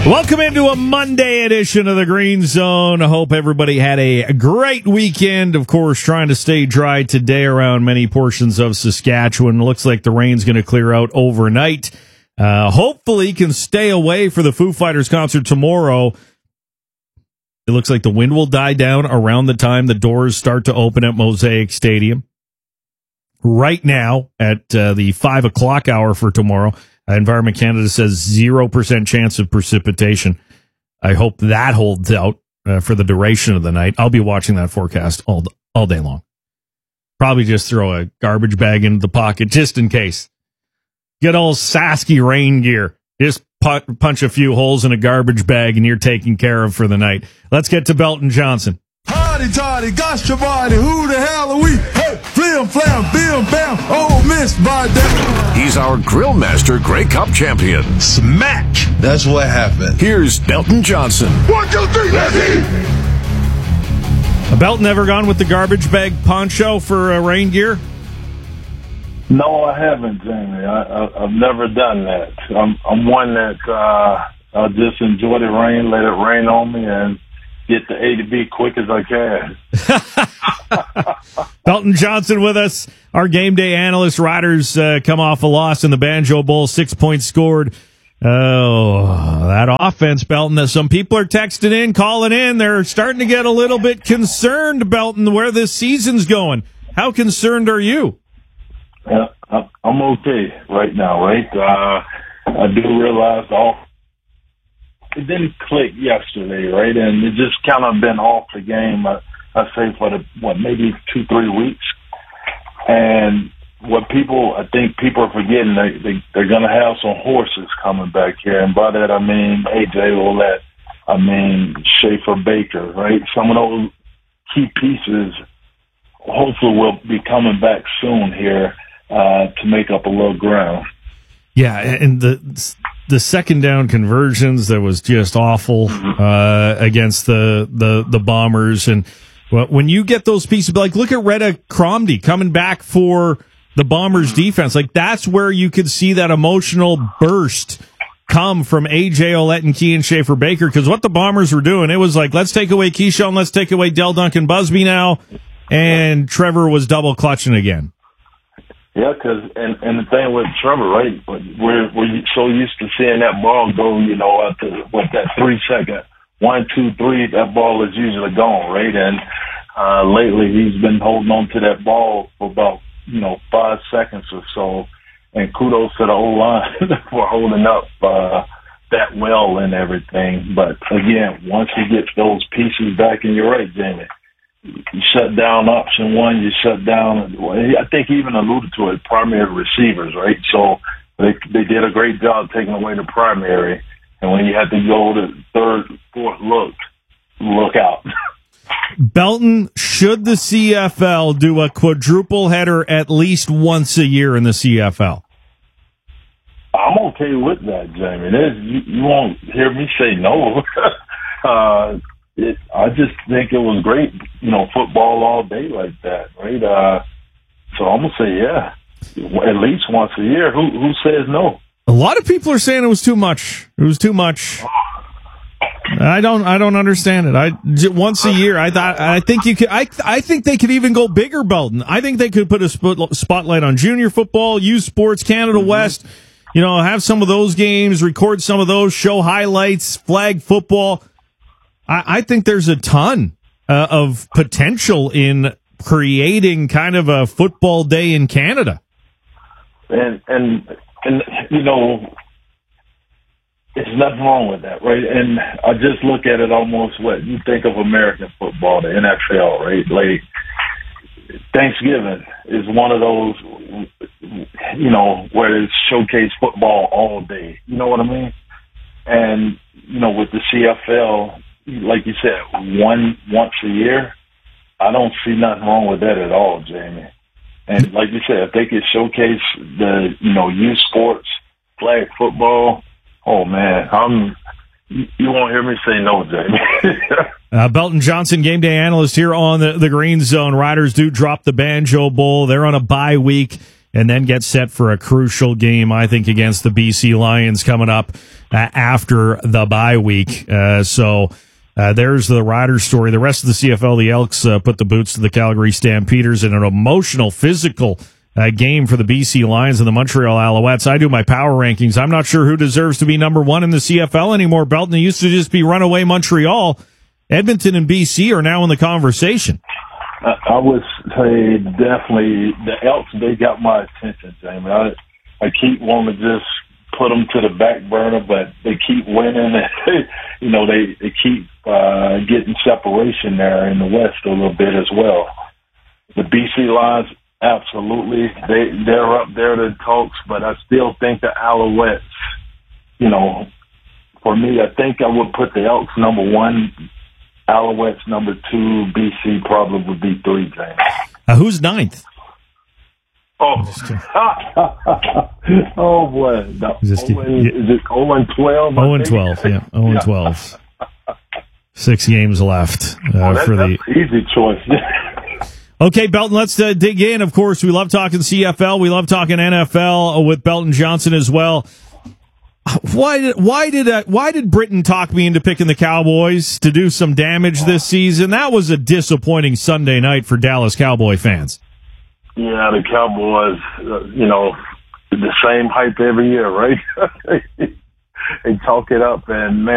Welcome into a Monday edition of the Green Zone. I hope everybody had a great weekend. Of course, trying to stay dry today around many portions of Saskatchewan. Looks like the rain's going to clear out overnight. Hopefully can stay away for the Foo Fighters concert tomorrow. It looks like the wind will die down around the time the doors start to open at Mosaic Stadium. Right now, at the 5 o'clock hour for tomorrow, Environment Canada says 0% chance of precipitation. I hope that holds out for the duration of the night. I'll be watching that forecast all day long. Probably just throw a garbage bag into the pocket just in case. Get old Sasky rain gear. Just punch a few holes in a garbage bag and you're taken care of for the night. Let's get to Belton Johnson. Hardy, tardy, gosh, your body, who the hell are we? Hey, flim, flam, bim, bam, oh, miss, by that. He's our grill master, Grey Cup champion. Smack! That's what happened. Here's Belton Johnson. 1, 2, 3, let's eat! Belton ever gone with the garbage bag poncho for rain gear? No, I haven't, Jamie. I've never done that. I'm one that I just enjoy the rain, let it rain on me, and get to A to B quick as I can. Belton Johnson with us, our game day analyst. Riders come off a loss in the Banjo Bowl, 6 points scored. Oh, that offense, Belton, that some people are texting in, calling in. They're starting to get a little bit concerned, Belton, where this season's going. How concerned are you? Yeah, I'm okay right now, right? I do realize it didn't click yesterday, right? And it just kind of been off the game, I say, for maybe 2-3 weeks. And I think people are forgetting, they're going to have some horses coming back here. And by that, I mean AJ Ouellette, Schaefer Baker, right? Some of those key pieces hopefully will be coming back soon here to make up a little ground. Yeah, and the second down conversions, that was just awful against the Bombers. And when you get those pieces, like look at Retta Cromdy coming back for the Bombers defense, like that's where you could see that emotional burst come from A.J. Ouellette and Kean Schaefer Baker, because what the Bombers were doing, it was like, let's take away Keyshawn, let's take away Del Duncan Busby now, and Trevor was double clutching again. Yeah, and the thing with Trevor, right, we're so used to seeing that ball go, after that 3 second, 1, 2, 3, that ball is usually gone, right? And lately he's been holding on to that ball for about 5 seconds or so. And kudos to the O-line for holding up that well and everything. But again, once he gets those pieces back, and you're right, Jamie, you shut down option one, you shut down, I think he even alluded to it, primary receivers, right? So they did a great job taking away the primary. And when you have to go to third, fourth, look out. Belton, should the CFL do a quadruple header at least once a year in the CFL? I'm okay with that, Jamie. You won't hear me say no. I just think it was great, football all day like that, right? So I'm gonna say yeah, at least once a year. Who says no? A lot of people are saying it was too much. It was too much. I don't understand it. Once a year, I think you could. I think they could even go bigger, Belton. I think they could put a spotlight on junior football, youth sports, Canada West. Have some of those games, record some of those, show highlights, flag football. I think there's a ton of potential in creating kind of a football day in Canada. And there's nothing wrong with that, right? And I just look at it almost what you think of American football, the NFL, right? Like Thanksgiving is one of those, where it's showcase football all day. You know what I mean? And, with the CFL, like you said, once a year, I don't see nothing wrong with that at all, Jamie. And like you said, if they could showcase the, youth sports, flag football, oh man, you won't hear me say no, Jamie. Belton Johnson, game day analyst here on the Green Zone. Riders do drop the Banjo Bowl. They're on a bye week. and then get set for a crucial game, I think, against the BC Lions coming up after the bye week. So there's the Riders story. The rest of the CFL, the Elks put the boots to the Calgary Stampeders in an emotional, physical game for the BC Lions and the Montreal Alouettes. I do my power rankings. I'm not sure who deserves to be number one in the CFL anymore, Belton. It used to just be runaway Montreal. Edmonton and BC are now in the conversation. I would say definitely the Elks, they got my attention, Jamie. I keep wanting to just put them to the back burner, but they keep winning. They keep getting separation there in the West a little bit as well. The BC Lions, absolutely, they're up there to talks, but I still think the Alouettes, for me, I think I would put the Elks number one, Alouettes number two, BC probably would be three, James. Who's ninth? Oh, oh boy. Is it 0-12? 0-12, yeah. 0-12. 6 games left that's for the an easy choice. Okay, Belton, let's dig in. Of course, we love talking CFL. We love talking NFL with Belton Johnson as well. Why did Britain talk me into picking the Cowboys to do some damage this season? That was a disappointing Sunday night for Dallas Cowboy fans. Yeah, the Cowboys, the same hype every year, right? They talk it up, and man,